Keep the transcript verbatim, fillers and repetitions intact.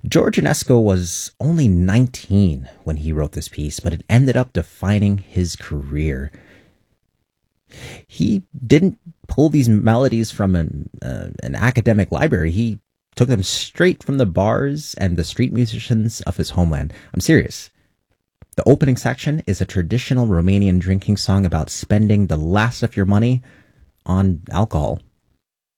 George Enesco was only nineteen when he wrote this piece, but it ended up defining his career. He didn't pull these melodies from an, uh, an academic library. He took them straight from the bars and the street musicians of his homeland. I'm serious. The opening section is a traditional Romanian drinking song about spending the last of your money on alcohol.